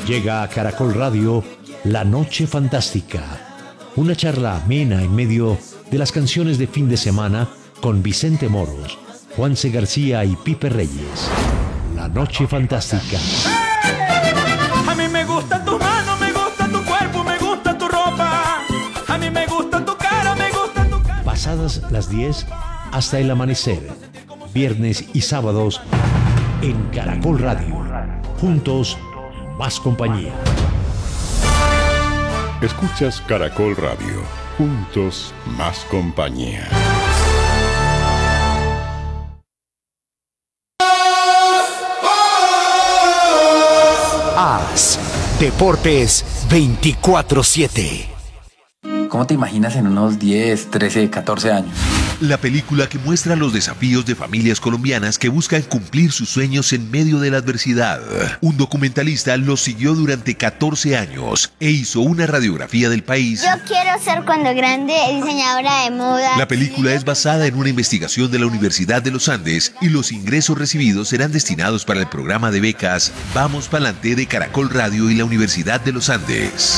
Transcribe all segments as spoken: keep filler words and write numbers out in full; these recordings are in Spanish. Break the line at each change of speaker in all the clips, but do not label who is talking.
Llega a Caracol Radio La Noche Fantástica, una charla amena en medio de las canciones de fin de semana con Vicente Moros, Juanse García y Pipe Reyes. La Noche Fantástica.
A mí me gusta tu mano, me gusta tu cuerpo, me gusta tu ropa. A mí me gusta tu cara, me gusta tu cara.
Pasadas las diez hasta el amanecer, viernes y sábados en Caracol Radio. Juntos, más compañía.
Escuchas Caracol Radio. Juntos, más compañía.
AS, Deportes veinticuatro siete.
¿Cómo te imaginas en unos diez, trece, catorce años?
La película que muestra los desafíos de familias colombianas que buscan cumplir sus sueños en medio de la adversidad. Un documentalista los siguió durante catorce años e hizo una radiografía del país.
Yo quiero ser cuando grande diseñadora de moda.
La película es basada en una investigación de la Universidad de los Andes y los ingresos recibidos serán destinados para el programa de becas Vamos Pa'lante de Caracol Radio y la Universidad de los Andes.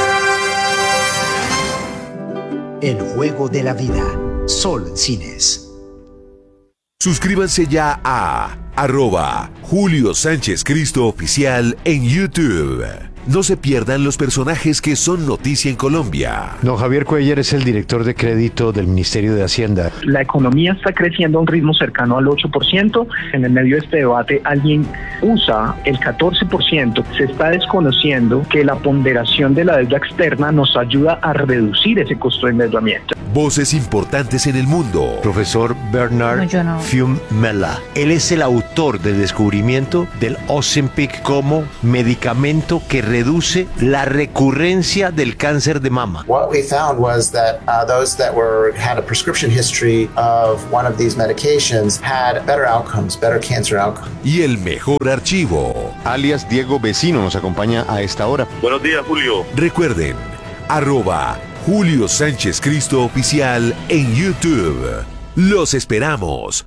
El juego de la vida. Sol Cines.
Suscríbanse ya a arroba Julio Sánchez Cristo Oficial en YouTube. No se pierdan los personajes que son noticia en Colombia.
Don Javier Cuellar es el director de crédito del Ministerio de Hacienda.
La economía está creciendo a un ritmo cercano al ocho por ciento. En el medio de este debate alguien usa el catorce por ciento. Se está desconociendo que la ponderación de la deuda externa nos ayuda a reducir ese costo de endeudamiento.
Voces importantes en el mundo.
Profesor Bernard no, yo no. Fiumella. Él es el autor del descubrimiento del Ozempic como medicamento que reduce la recurrencia del cáncer de mama.
What we found was that uh, those that were had a prescription history of one of these medications had better outcomes, better cancer outcomes.
Y el mejor archivo.
Alias Diego Vecino nos acompaña a esta hora.
Buenos días, Julio.
Recuerden, arroba Julio Sánchez Cristo Oficial en YouTube. Los esperamos.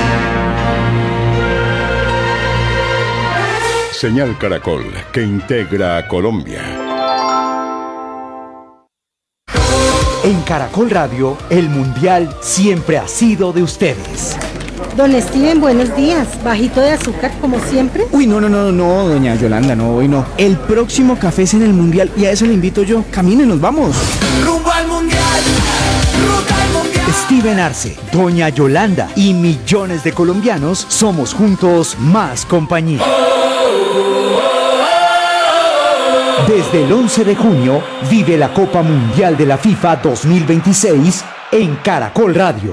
Señal Caracol, que integra a Colombia.
En Caracol Radio, el Mundial siempre ha sido de ustedes.
Don Steven, buenos días. Bajito de azúcar, como siempre.
Uy, no, no, no, no, doña Yolanda, no, hoy no. El próximo café es en el Mundial y a eso le invito yo. Caminen, nos vamos.
Rumbo al Mundial, ruta al Mundial.
Steven Arce, doña Yolanda y millones de colombianos somos juntos más compañía. Desde el once de junio, vive la Copa Mundial de la FIFA dos mil veintiséis en Caracol Radio.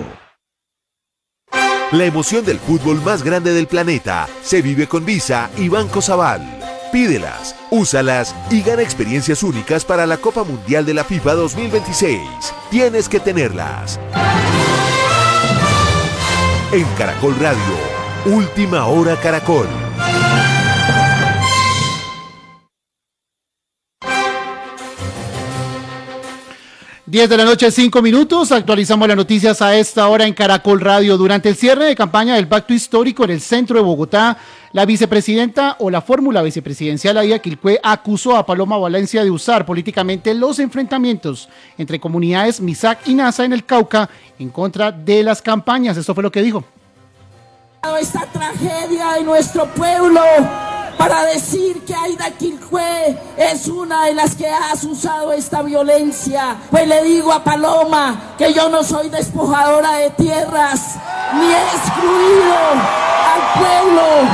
La emoción del fútbol más grande del planeta se vive con Visa y Banco Sabal. Pídelas, úsalas y gana experiencias únicas para la Copa Mundial de la FIFA dos mil veintiséis. Tienes que tenerlas. En Caracol Radio, Última Hora Caracol.
diez de la noche, cinco minutos. Actualizamos las noticias a esta hora en Caracol Radio. Durante el cierre de campaña del Pacto Histórico en el centro de Bogotá, la vicepresidenta o la fórmula vicepresidencial Aida Quilcue acusó a Paloma Valencia de usar políticamente los enfrentamientos entre comunidades Misak y Nasa en el Cauca en contra de las campañas. Esto fue lo que dijo.
Esta tragedia de nuestro pueblo para decir que Aida Quilcue es una de las que has usado esta violencia. Pues le digo a Paloma que yo no soy despojadora de tierras, ni he excluido al pueblo,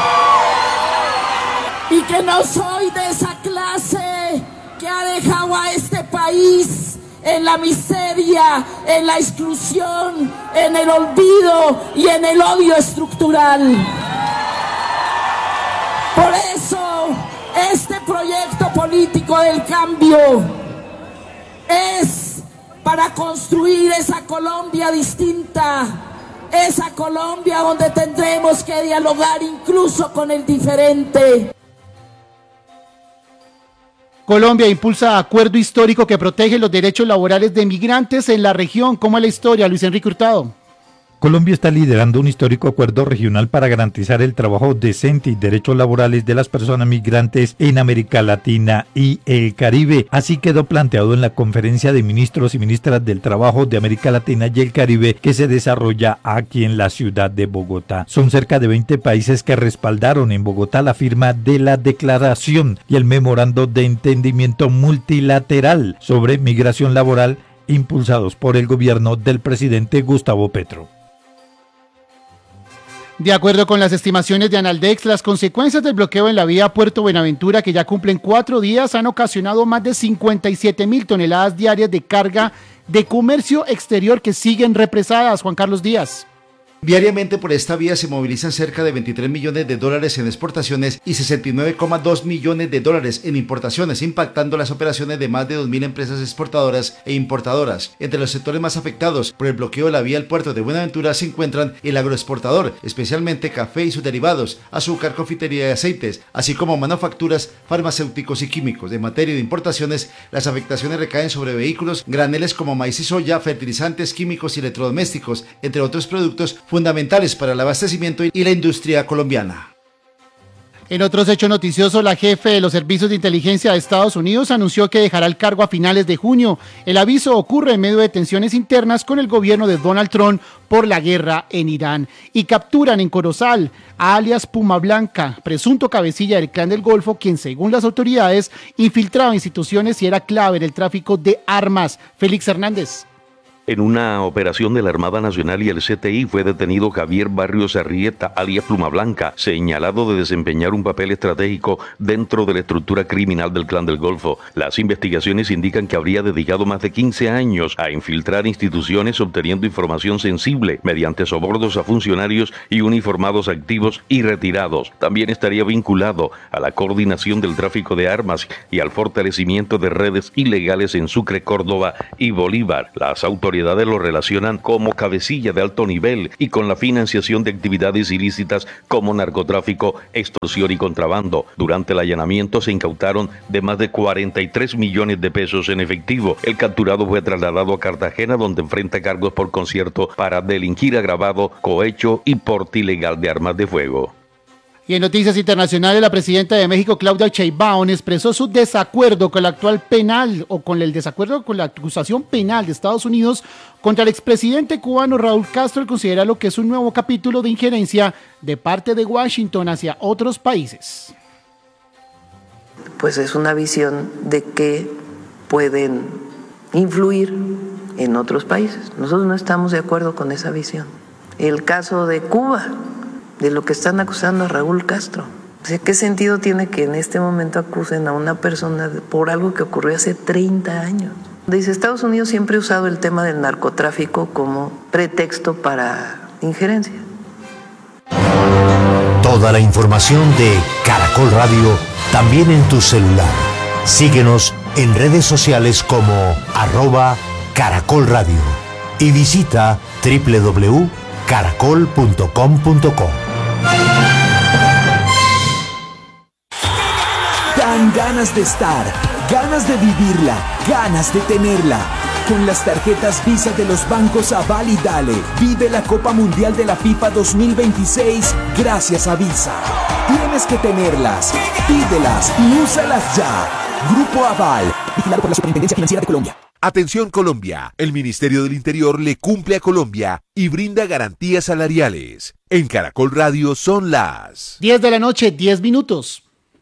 y que no soy de esa clase que ha dejado a este país en la miseria, en la exclusión, en el olvido y en el odio estructural. Por eso, este proyecto político del cambio es para construir esa Colombia distinta, esa Colombia donde tendremos que dialogar incluso con el diferente.
Colombia impulsa acuerdo histórico que protege los derechos laborales de migrantes en la región. ¿Cómo es la historia, Luis Enrique Hurtado?
Colombia está liderando un histórico acuerdo regional para garantizar el trabajo decente y derechos laborales de las personas migrantes en América Latina y el Caribe. Así quedó planteado en la Conferencia de Ministros y Ministras del Trabajo de América Latina y el Caribe que se desarrolla aquí en la ciudad de Bogotá. Son cerca de veinte países que respaldaron en Bogotá la firma de la declaración y el memorando de entendimiento multilateral sobre migración laboral impulsados por el gobierno del presidente Gustavo Petro.
De acuerdo con las estimaciones de Analdex, las consecuencias del bloqueo en la vía Puerto Buenaventura, que ya cumplen cuatro días, han ocasionado más de cincuenta y siete mil toneladas diarias de carga de comercio exterior que siguen represadas. Juan Carlos Díaz.
Diariamente por esta vía se movilizan cerca de veintitrés millones de dólares en exportaciones y sesenta y nueve coma dos millones de dólares en importaciones, impactando las operaciones de más de dos mil empresas exportadoras e importadoras. Entre los sectores más afectados por el bloqueo de la vía al puerto de Buenaventura se encuentran el agroexportador, especialmente café y sus derivados, azúcar, confitería y aceites, así como manufacturas, farmacéuticos y químicos. En materia de importaciones, las afectaciones recaen sobre vehículos, graneles como maíz y soya, fertilizantes, químicos y electrodomésticos, entre otros productos fundamentales para el abastecimiento y la industria colombiana.
En otros hechos noticiosos, la jefe de los servicios de inteligencia de Estados Unidos anunció que dejará el cargo a finales de junio. El aviso ocurre en medio de tensiones internas con el gobierno de Donald Trump por la guerra en Irán. Y capturan en Corozal a alias Puma Blanca, presunto cabecilla del Clan del Golfo, quien según las autoridades infiltraba instituciones y era clave en el tráfico de armas. Félix Hernández.
En una operación de la Armada Nacional y el C T I fue detenido Javier Barrios Arrieta, alias Pluma Blanca, señalado de desempeñar un papel estratégico dentro de la estructura criminal del Clan del Golfo. Las investigaciones indican que habría dedicado más de quince años a infiltrar instituciones obteniendo información sensible mediante sobornos a funcionarios y uniformados activos y retirados. También estaría vinculado a la coordinación del tráfico de armas y al fortalecimiento de redes ilegales en Sucre, Córdoba y Bolívar. Las autoridades lo relacionan como cabecilla de alto nivel y con la financiación de actividades ilícitas como narcotráfico, extorsión y contrabando. Durante el allanamiento se incautaron de más de cuarenta y tres millones de pesos en efectivo. El capturado fue trasladado a Cartagena, donde enfrenta cargos por concierto para delinquir agravado, cohecho y porte ilegal de armas de fuego.
Y en noticias internacionales, la presidenta de México, Claudia Sheinbaum, expresó su desacuerdo con el actual penal o con el desacuerdo con la acusación penal de Estados Unidos contra el expresidente cubano Raúl Castro, al considerar lo que es un nuevo capítulo de injerencia de parte de Washington hacia otros países.
Pues es una visión de que pueden influir en otros países. Nosotros no estamos de acuerdo con esa visión. El caso de Cuba, de lo que están acusando a Raúl Castro. O sea, ¿qué sentido tiene que en este momento acusen a una persona por algo que ocurrió hace treinta años? Dice, Estados Unidos siempre ha usado el tema del narcotráfico como pretexto para injerencia.
Toda la información de Caracol Radio también en tu celular. Síguenos en redes sociales como arroba Caracol Radio y visita doble u doble u doble u punto caracol punto com punto co.
Dan ganas de estar, ganas de vivirla, ganas de tenerla. Con las tarjetas Visa de los bancos Aval y Dale, vive la Copa Mundial de la FIFA dos mil veintiséis gracias a Visa. Tienes que tenerlas, pídelas y úsalas ya. Grupo Aval, vigilado por la Superintendencia Financiera de Colombia.
Atención Colombia, el Ministerio del Interior le cumple a Colombia y brinda garantías salariales. En Caracol Radio son las
diez de la noche, diez minutos.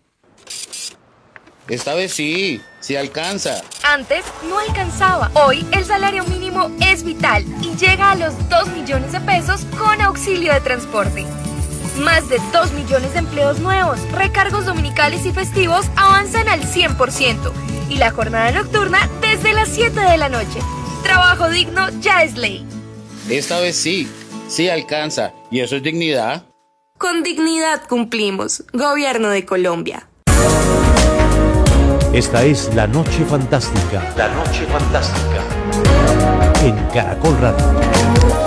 Esta vez sí, sí alcanza.
Antes no alcanzaba. Hoy el salario mínimo es vital y llega a los dos millones de pesos con auxilio de transporte. Más de dos millones de empleos nuevos, recargos dominicales y festivos avanzan al cien por ciento. Y la jornada nocturna desde las siete de la noche. Trabajo digno ya es ley.
Esta vez sí, sí alcanza. ¿Y eso es dignidad?
Con dignidad cumplimos. Gobierno de Colombia.
Esta es La Noche Fantástica. La Noche Fantástica. En Caracol Radio.